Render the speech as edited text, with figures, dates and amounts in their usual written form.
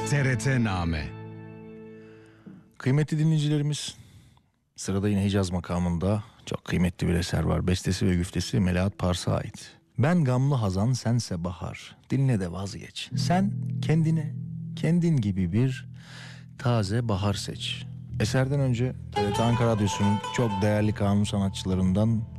TRT-Name. Kıymetli dinleyicilerimiz, sırada yine Hicaz makamında çok kıymetli bir eser var. Bestesi ve güftesi Melahat Pars'a ait. Ben gamlı hazan, sense bahar, dinle de vazgeç. Sen kendine, kendin gibi bir taze bahar seç. Eserden önce TRT Ankara Radyosu'nun çok değerli kanun sanatçılarından